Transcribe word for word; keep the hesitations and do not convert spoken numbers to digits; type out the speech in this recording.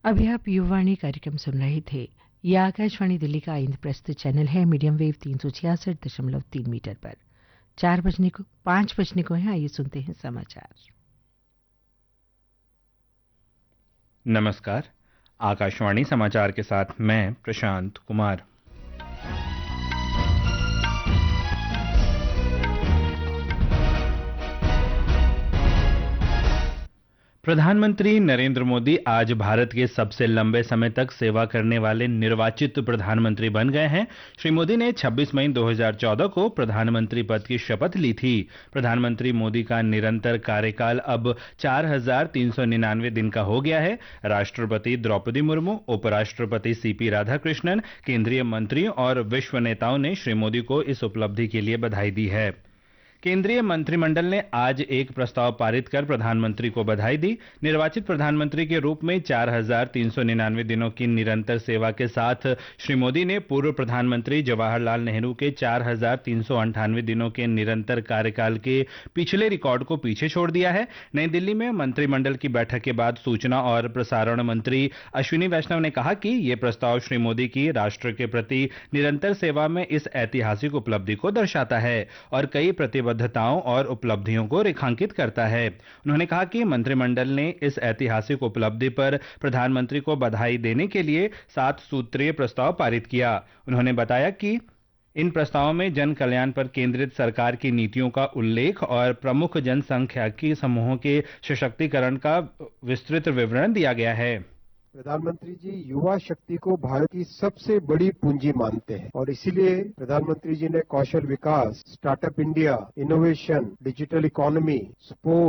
अभी आप युवावाणी कार्यक्रम सुन रहे थे। यह आकाशवाणी दिल्ली का इंद्रप्रस्थ चैनल है, मीडियम वेव तीन सौ छियासठ दशमलव तीन मीटर पर। चार बजने को पांच बजने को है। आइए सुनते हैं समाचार। नमस्कार, आकाशवाणी समाचार के साथ मैं प्रशांत कुमार। प्रधानमंत्री नरेंद्र मोदी आज भारत के सबसे लंबे समय तक सेवा करने वाले निर्वाचित प्रधानमंत्री बन गए हैं। श्री मोदी ने छब्बीस मई दो हज़ार चौदह को प्रधानमंत्री पद की शपथ ली थी। प्रधानमंत्री मोदी का निरंतर कार्यकाल अब चार हजार तीन सौ निन्यानवे दिन का हो गया है। राष्ट्रपति द्रौपदी मुर्मू, उपराष्ट्रपति सीपी राधाकृष्णन, केंद्रीय मंत्री और विश्व नेताओं ने श्री मोदी को इस उपलब्धि के लिए बधाई दी है। केंद्रीय मंत्रिमंडल ने आज एक प्रस्ताव पारित कर प्रधानमंत्री को बधाई दी। निर्वाचित प्रधानमंत्री के रूप में चार हजार तीन सौ निन्यानवे दिनों की निरंतर सेवा के साथ श्री मोदी ने पूर्व प्रधानमंत्री जवाहरलाल नेहरू के चार हजार तीन सौ अंठानवे दिनों के निरंतर कार्यकाल के पिछले रिकॉर्ड को पीछे छोड़ दिया है। नई दिल्ली में मंत्रिमंडल की बैठक के बाद सूचना और प्रसारण मंत्री अश्विनी वैष्णव ने कहा कि यह प्रस्ताव श्री मोदी की राष्ट्र के प्रति निरंतर सेवा में इस ऐतिहासिक उपलब्धि को दर्शाता है और कई प्रतिबद्ध प्रतिबद्धताओं और उपलब्धियों को रेखांकित करता है। उन्होंने कहा कि मंत्रिमंडल ने इस ऐतिहासिक उपलब्धि पर प्रधानमंत्री को बधाई देने के लिए सात सूत्रीय प्रस्ताव पारित किया। उन्होंने बताया कि इन प्रस्तावों में जन कल्याण पर केंद्रित सरकार की नीतियों का उल्लेख और प्रमुख जनसंख्यिकी समूहों के सशक्तिकरण का विस्तृत विवरण दिया गया है। प्रधानमंत्री जी युवा शक्ति को भारत की सबसे बड़ी पूंजी मानते हैं और इसीलिए प्रधानमंत्री जी ने कौशल विकास, startup India, innovation, digital economy, sports,